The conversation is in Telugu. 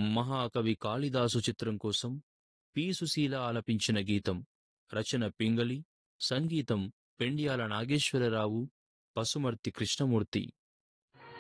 మహాకవి కాళిదాసు చిత్రం కోసం పి. సుశీల ఆలపించిన గీతం. రచన పింగళి, సంగీతం పెండ్యాల నాగేశ్వరరావు, పసుమర్తి కృష్ణమూర్తి.